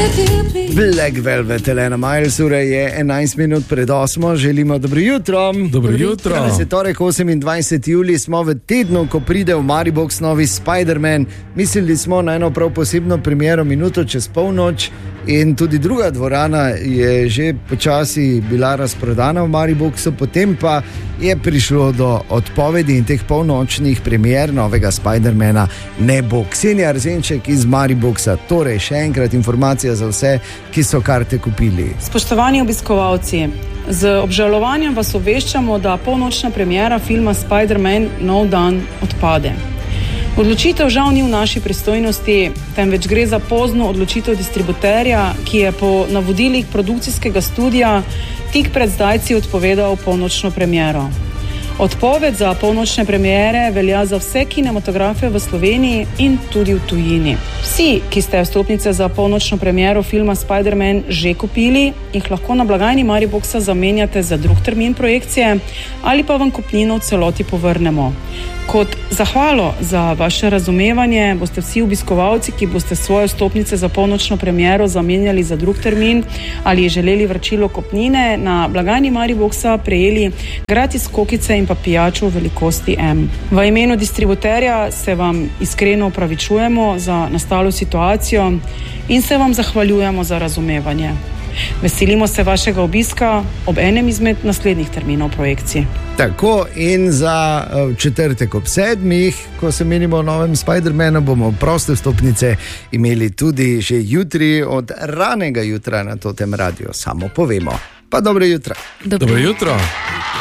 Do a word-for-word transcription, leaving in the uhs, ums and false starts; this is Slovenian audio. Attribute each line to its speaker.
Speaker 1: Black Velvet, Elena Miles, ura je enajst minut pred osmo, želimo dobro jutro.
Speaker 2: Dobro jutro.
Speaker 1: Danes je torek osemindvajseti julij, smo v tednu, ko pride v Maribox novi Spider-Man. Mislili smo na eno prav posebno premiero minuto čez polnoč in tudi druga dvorana je že počasi bila razprodana v Mariboxu, potem pa je prišlo do odpovedi in teh polnočnih premier novega Spider-mana ne bo. Ksenija Arzenček iz Mariboxa, torej še enkrat informacija za vse, ki so karte kupili.
Speaker 3: Spoštovani obiskovalci, z obžalovanjem vas obveščamo, da polnočna premiera filma Spider-Man Nov dan odpade. Odločitev žal ni v naši pristojnosti, temveč gre za pozno odločitev distributerja, ki je po navodilih produkcijskega studia tik pred zdajci odpovedal polnočno premiero. Odpoved za polnočne premiere velja za vse kinematografe v Sloveniji in tudi v tujini. Vsi, ki ste vstopnice za polnočno premiero filma Spider-Man že kupili, jih lahko na blagajni Mariboxa zamenjate za drug termin projekcije ali pa vam kupnino v celoti povrnemo. Kot zahvalo za vaše razumevanje boste vsi obiskovalci, ki boste svoje vstopnice za polnočno premiero zamenjali za drug termin ali želeli vračilo kupnine, na blagajni Mariboxa prejeli gratis kokice in pa pijačo v velikosti M. V imenu distributerja se vam iskreno opravičujemo za nastalo situacijo in se vam zahvaljujemo za razumevanje. Veselimo se vašega obiska ob enem izmed naslednjih terminov projekcij.
Speaker 1: Tako, in za četrtek ob sedmih, ko se menimo o novem Spider-Manu, bomo proste vstopnice imeli tudi že jutri od ranega jutra na Totem Radio. Samo povemo. Pa dobro jutro.
Speaker 2: Dobro jutro.